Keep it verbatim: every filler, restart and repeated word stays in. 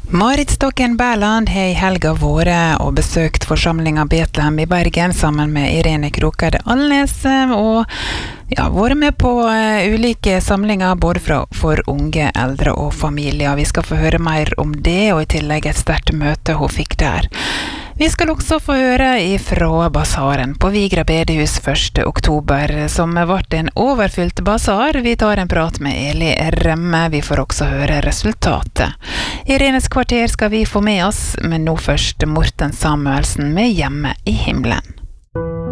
Marit Stokken Bærland har i helga vært og besøkt forsamlingen Betlehem i Bergen sammen med Irene Krokeide Alnes og ja, vært med på uh, ulike samlinger både fra, for unge, eldre og familier. Vi skal få høre mer om det og i tillegg et sterkt møte hun fikk der. Vi skal også få høre ifra basaren på Vigra bedehus første oktober, som ble en overfylt basar. Vi tar en prat med Eli Remme, vi får også høre resultatet. Irenes kvarter skal vi få med oss, men nå først Morten Samuelsen med Hjemme i himmelen.